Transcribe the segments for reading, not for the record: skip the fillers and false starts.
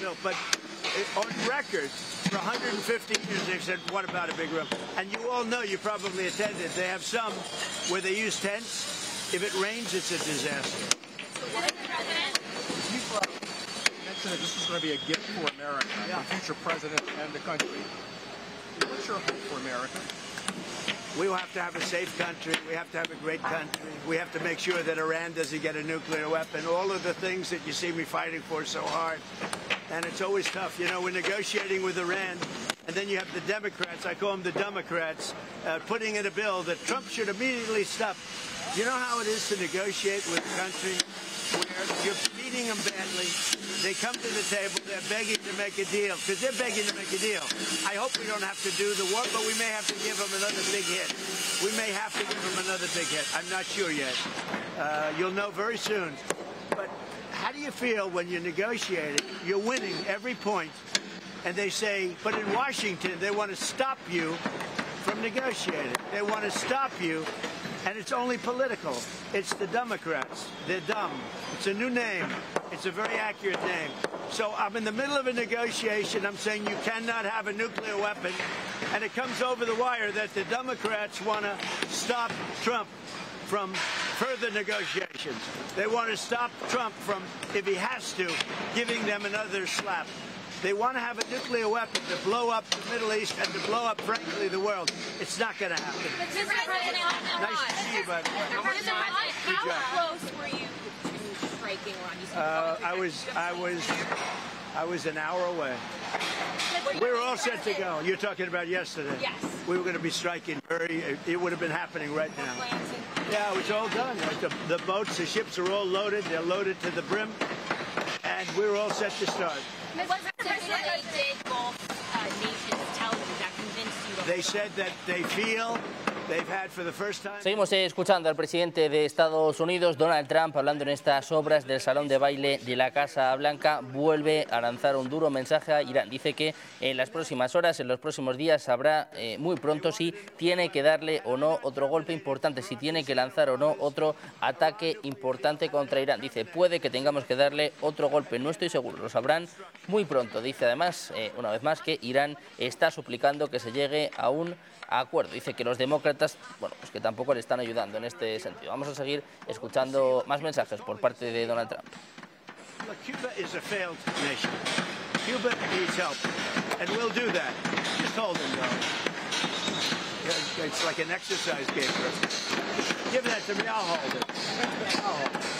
bill, but on record, for 150 years, they've said, what about a big room? And you all know, you probably attended, they have some where they use tents. If it rains, it's a disaster. This is going to be a gift for America, the future president and the country. What's your hope for America? We have to have a safe country. We have to have a great country. We have to make sure that Iran doesn't get a nuclear weapon. All of the things that you see me fighting for so hard. And it's always tough. You know, we're negotiating with Iran, and then you have the Democrats, I call them the Democrats, putting in a bill that Trump should immediately stop. You know how it is to negotiate with a country where you're beating them badly? They come to the table, they're begging to make a deal, because they're begging to make a deal. I hope we don't have to do the work, but we may have to give them another big hit. We may have to give them another big hit. I'm not sure yet. You'll know very soon. But how do you feel when you're negotiating? You're winning every point, and they say, but in Washington, they want to stop you from negotiating. They want to stop you, and it's only political. It's the Democrats. They're dumb. It's a new name. It's a very accurate name. So I'm in the middle of a negotiation. I'm saying you cannot have a nuclear weapon, and it comes over the wire that the Democrats want to stop Trump from further negotiations. They want to stop Trump from, if he has to, giving them another slap. They want to have a nuclear weapon to blow up the Middle East and to blow up, frankly, the world. It's not going to happen. Mr. President, nice to see you, buddy. how close were you to striking Iran? I was an hour away. We were all set to go. You're talking about yesterday? Yes. We were going to be striking it would have been happening right now. Yeah, it was all done. The boats, the ships are all loaded. They're loaded to the brim. And we were all set to start. They said that they feel they've had for the first time. Seguimos escuchando al presidente de Estados Unidos, Donald Trump, hablando en estas obras del salón de baile de la Casa Blanca. Vuelve a lanzar un duro mensaje a Irán. Dice que en las próximas horas, en los próximos días, sabrá muy pronto si tiene que darle o no otro golpe importante, si tiene que lanzar o no otro ataque importante contra Irán. Dice, puede que tengamos que darle otro golpe, no estoy seguro, lo sabrán muy pronto. Dice además, una vez más, que Irán está suplicando que se llegue a un acuerdo. Dice que los demócratas, bueno, pues que tampoco le están ayudando en este sentido. Vamos a seguir escuchando más mensajes por parte de Donald Trump. Look, Cuba is a failed nation. Cuba needs help, and we'll do that. Just hold him, though. It's like an exercise game for us. Give that to me, I'll hold it. I'll hold it.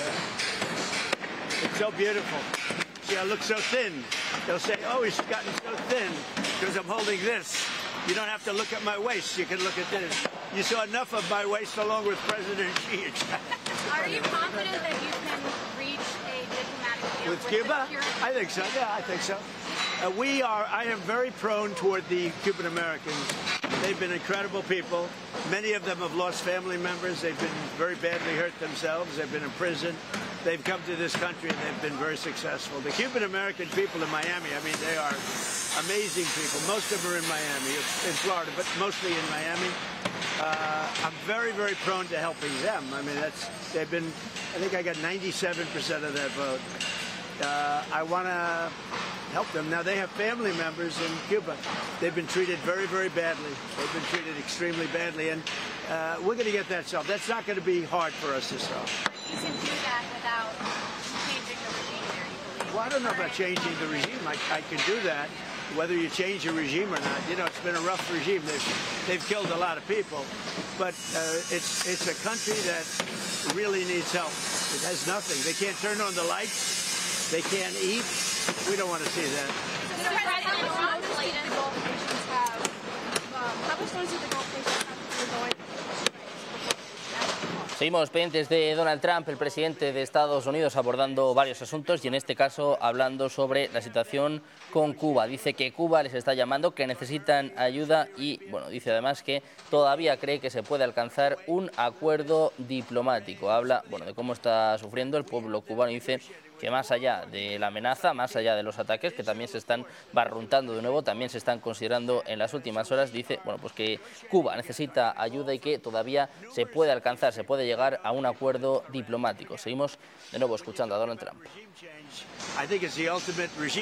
Yeah. It's so beautiful. See, I look so thin. They'll say, oh, he's gotten so thin because I'm holding this. You don't have to look at my waist. You can look at this. You saw enough of my waist along with President Xi. Are you confident that you can reach a diplomatic deal with Cuba? I think so. Yeah, I think so. I am very prone toward the Cuban Americans. They've been incredible people. Many of them have lost family members. They've been very badly hurt themselves. They've been in prison. They've come to this country and they've been very successful. The Cuban American people in Miami, I mean, they are amazing people. Most of them are in Miami, in Florida, but mostly in Miami. I'm very, very prone to helping them. I mean, they've been, I think I got 97% of that vote. I want to help them. Now, they have family members in Cuba. They've been treated very, very badly. They've been treated extremely badly, and we're going to get that solved. That's not going to be hard for us to solve. You can do that without changing the regime there, you believe? Well, I don't know about changing the regime. I can do that, whether you change the regime or not. You know, it's been a rough regime. They've killed a lot of people. But it's a country that really needs help. It has nothing. They can't turn on the lights. They can't eat. We don't want to see that. Mr. President, how much notice did the Gulf nations have? How much notice did the Gulf nations have going? Seguimos pendientes de Donald Trump, el presidente de Estados Unidos, abordando varios asuntos y en este caso hablando sobre la situación con Cuba. Dice que Cuba les está llamando, que necesitan ayuda y, bueno, dice además que todavía cree que se puede alcanzar un acuerdo diplomático. Habla, bueno, de cómo está sufriendo el pueblo cubano y dice que más allá de la amenaza, más allá de los ataques que también se están barruntando de nuevo, también se están considerando en las últimas horas, dice, bueno, pues que Cuba necesita ayuda y que todavía se puede alcanzar, se puede llegar a un acuerdo diplomático. Seguimos de nuevo escuchando a Donald Trump.